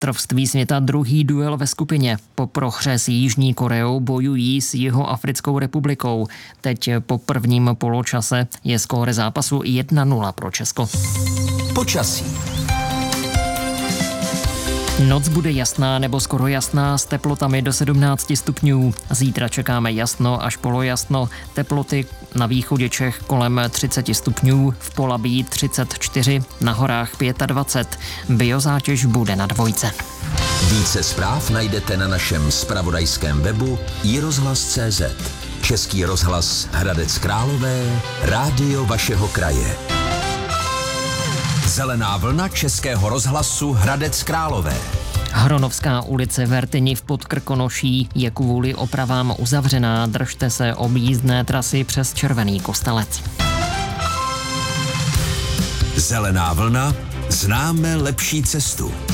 mistrovství světa druhý duel ve skupině. Po prohře s Jižní Koreou bojují s Jihoafrickou republikou. Teď po prvním poločase je skóre zápasu 1-0 pro Česko. Počasí. Noc bude jasná nebo skoro jasná s teplotami do 17 stupňů. Zítra čekáme jasno až polojasno. Teploty na východě Čech kolem 30 stupňů, v Polabí 34, na horách 25. Biozátěž bude na 2. Více zpráv najdete na našem zpravodajském webu iRozhlas.cz. Český rozhlas Hradec Králové, rádio vašeho kraje. Zelená vlna Českého rozhlasu Hradec Králové. Hronovská ulice v Rtyni v Podkrkonoší je kvůli opravám uzavřená. Držte se objízdné trasy přes Červený Kostelec. Zelená vlna, známe lepší cestu.